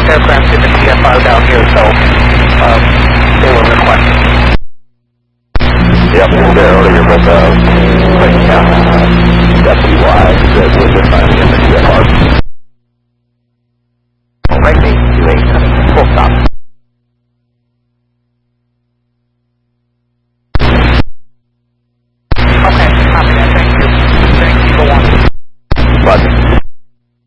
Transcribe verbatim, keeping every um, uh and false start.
aircraft in the T F R down here, so um, they were requested. Yep, and there, earlier with uh, Clayton County, Deputy Y, that was assigned in the T F R.